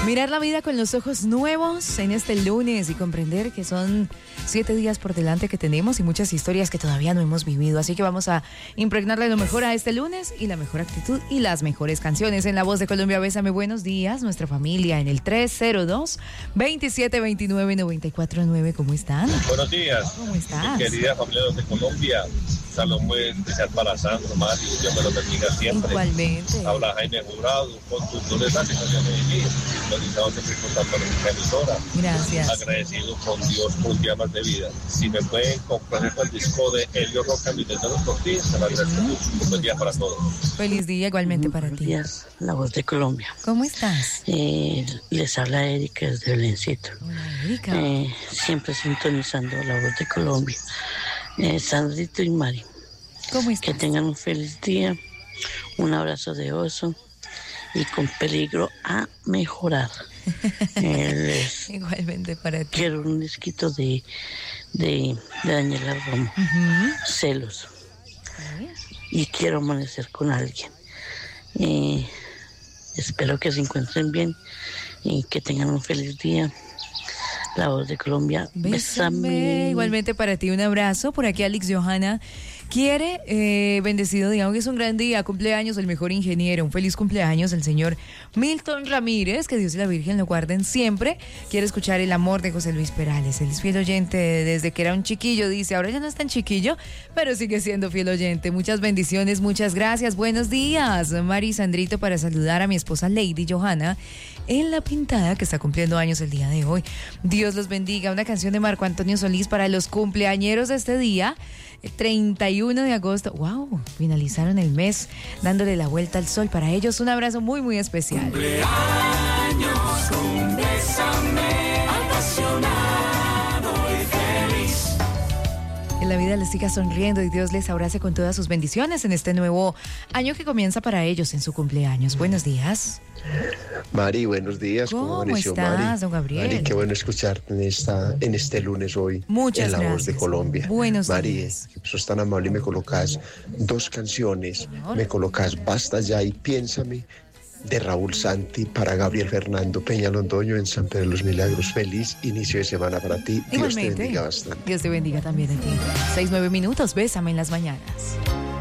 Mirar la vida con los ojos nuevos en este lunes y comprender que son 7 días por delante que tenemos y muchas historias que todavía no hemos vivido. Así que vamos a impregnarle lo mejor a este lunes y la mejor actitud y las mejores canciones. En La Voz de Colombia, Bésame, buenos días. Nuestra familia en el 302-2729-949. ¿Cómo están? Buenos días. ¿Cómo estás? Querida familia de Colombia. Saludos muy especial para Sandro, Mari. Dios me lo bendiga siempre. Igualmente. Habla Jaime Jurado, consultores básicos de Medellín. Realizado siempre contacto con mi emisora. Gracias. Agradecido con Dios por un día más de vida. Si me pueden comprar el disco de Elio Roca, mi de los Cortés, se lo agradezco mucho. Un buen día para todos. Feliz día igualmente para ti. Buenos días, La Voz de Colombia. ¿Cómo estás? Les habla Erika desde Belencito. Hola, Erika. Siempre sintonizando La Voz de Colombia. Sandrito y Mari. ¿Cómo estás? Que tengan un feliz día, un abrazo de oso y con peligro a mejorar. Igualmente para ti. Quiero un disquito de Daniela Romo. Celos. Y quiero amanecer con alguien. Espero que se encuentren bien y que tengan un feliz día. La Voz de Colombia, bésame. Igualmente para ti, un abrazo. Por aquí Alex Johanna quiere, bendecido día, hoy es un gran día, cumpleaños el mejor ingeniero, un feliz cumpleaños el señor Milton Ramírez, que Dios y la Virgen lo guarden siempre. Quiere escuchar El amor de José Luis Perales. Él es fiel oyente desde que era un chiquillo, dice, ahora ya no es tan chiquillo, pero sigue siendo fiel oyente. Muchas bendiciones, muchas gracias, buenos días. Mari y Sandrito, para saludar a mi esposa Lady Johanna en La Pintada, que está cumpliendo años el día de hoy. Dios los bendiga. Una canción de Marco Antonio Solís para los cumpleañeros de este día, 31 de agosto. ¡Wow! Finalizaron el mes dándole la vuelta al sol. Para ellos un abrazo muy, muy especial. Cumpleaños con Bésame, apasionado y feliz. Que la vida les siga sonriendo y Dios les abrace con todas sus bendiciones en este nuevo año que comienza para ellos en su cumpleaños. Buenos días. Mari, buenos días. ¿Cómo amaneció, estás, Mari? don Gabriel? Mari, qué bueno escucharte en este lunes hoy. Muchas en La Voz de gracias. Colombia. Buenos Mari, días. sos tan amable y me colocas 2 canciones. Me colocas Basta Ya y Piénsame de Raúl Santi para Gabriel Fernando Peña Londoño en San Pedro de los Milagros. Feliz inicio de semana para ti. Dios te Igualmente. bendiga bastante. Dios te bendiga también a ti. 6-9 minutos, bésame en las mañanas.